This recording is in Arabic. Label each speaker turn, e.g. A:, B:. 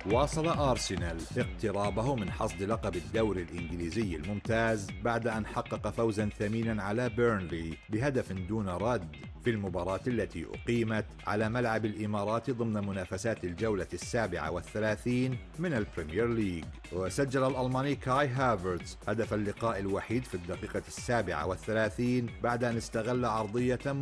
A: واصل أرسنال اقترابه من حصد لقب الدوري الإنجليزي الممتاز بعد أن حقق فوزا ثمينا على بيرنلي بهدف دون رد في المباراة التي أقيمت على ملعب الإمارات ضمن منافسات الجولة 37 من البريمير ليج. وسجل الألماني كاي هافرتز هدف اللقاء الوحيد في الدقيقة 37 بعد أن استغل عرضية